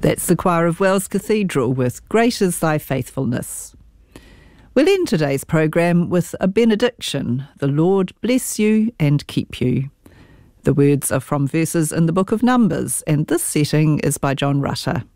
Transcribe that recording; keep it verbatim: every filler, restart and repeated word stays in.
That's the choir of Wells Cathedral with Great is Thy Faithfulness. We'll end today's programme with a benediction. The Lord bless you and keep you. The words are from verses in the book of Numbers, and this setting is by John Rutter.